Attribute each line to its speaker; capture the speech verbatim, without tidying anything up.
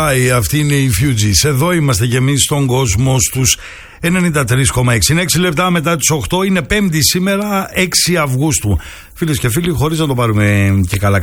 Speaker 1: Αυτή είναι η Fugees. Εδώ είμαστε κι εμείς στον κόσμο στους ενενήντα τρία κόμμα έξι. Είναι έξι λεπτά μετά τις οκτώ. Είναι Πέμπτη σήμερα, έξι Αυγούστου. Φίλες και φίλοι, χωρίς να το πάρουμε και καλά